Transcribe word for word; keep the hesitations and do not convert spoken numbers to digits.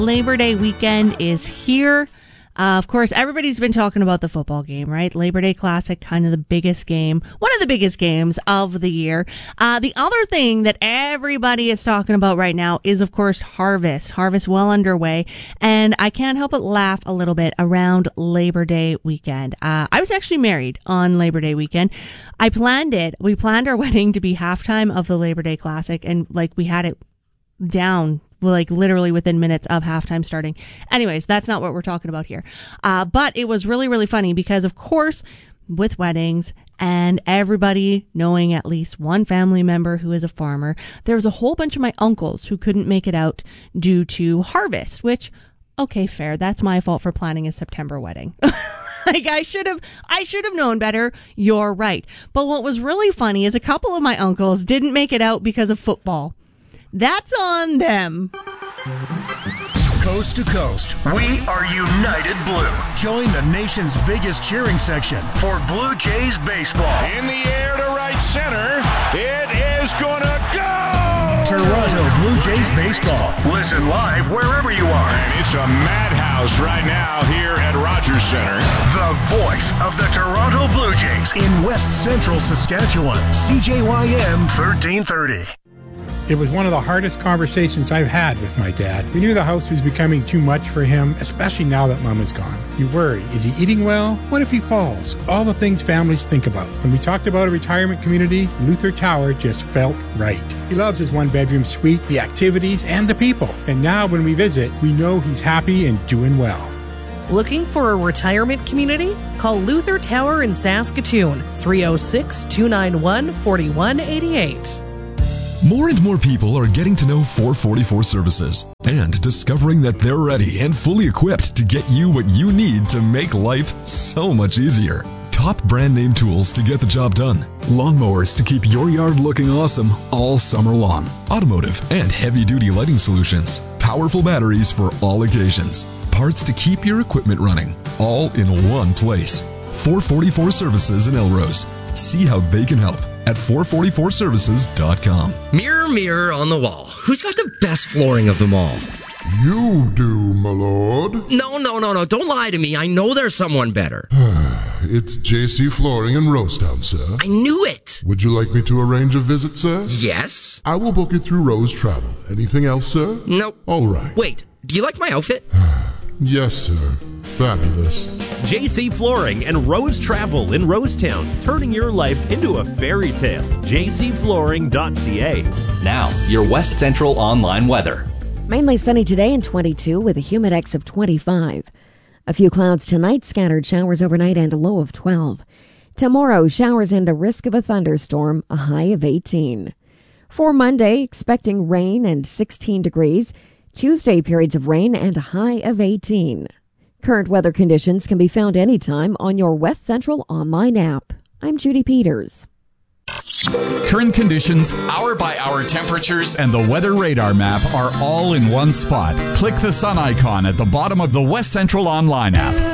Labor Day weekend is here. Uh, of course, everybody's been talking about the football game, right? Labor Day Classic, kind of the biggest game, one of the biggest games of the year. Uh, the other thing that everybody is talking about right now is, of course, Harvest. Harvest well underway, and I can't help but laugh a little bit around Labor Day weekend. Uh, I was actually married on Labor Day weekend. I planned it. We planned our wedding to be halftime of the Labor Day Classic, and like we had it down like literally within minutes of halftime starting. Anyways, that's not what we're talking about here. Uh, but it was really, really funny because, of course, with weddings and everybody knowing at least one family member who is a farmer, there was a whole bunch of my uncles who couldn't make it out due to harvest, which, okay, fair. That's my fault for planning a September wedding. Like, I should have, I should have known better. You're right. But what was really funny is a couple of my uncles didn't make it out because of football. That's on them. Coast to coast, we are United Blue. Join the nation's biggest cheering section for Blue Jays baseball. In the air to right center, it is gonna go! Toronto Blue Jays baseball. Listen live wherever you are. And it's a madhouse right now here at Rogers Center. The voice of the Toronto Blue Jays in West Central Saskatchewan. C J Y M thirteen thirty. It was one of the hardest conversations I've had with my dad. We knew the house was becoming too much for him, especially now that Mom is gone. You worry, is he eating well? What if he falls? All the things families think about. When we talked about a retirement community, Luther Tower just felt right. He loves his one-bedroom suite, the activities, and the people. And now when we visit, we know he's happy and doing well. Looking for a retirement community? Call Luther Tower in Saskatoon, three oh six, two nine one, four one eight eight. More and more people are getting to know four forty-four Services and discovering that they're ready and fully equipped to get you what you need to make life so much easier. Top brand name tools to get the job done. Lawnmowers to keep your yard looking awesome all summer long. Automotive and heavy duty lighting solutions. Powerful batteries for all occasions. Parts to keep your equipment running. All in one place. four forty-four Services in Elrose. See how they can help at four forty-four services dot com. Mirror, mirror on the wall, who's got the best flooring of them all? You do, my lord. No, no, no, no, don't lie to me. I know there's someone better. It's J C Flooring in Rosetown, sir. I knew it. Would you like me to arrange a visit, sir? Yes. I will book it through Rose Travel. Anything else, sir? Nope. All right. Wait, do you like my outfit? Yes, sir. Fabulous. J C Flooring and Rose Travel in Rosetown, turning your life into a fairy tale. j c flooring dot c a. Now, your West Central online weather. Mainly sunny today and twenty-two with a humidex of twenty-five. A few clouds tonight, scattered showers overnight and a low of twelve. Tomorrow, showers and a risk of a thunderstorm, a high of eighteen. For Monday, expecting rain and sixteen degrees. Tuesday, periods of rain and a high of eighteen. Current weather conditions can be found anytime on your West Central online app. I'm Judy Peters. Current conditions, hour-by-hour temperatures, and the weather radar map are all in one spot. Click the sun icon at the bottom of the West Central online app.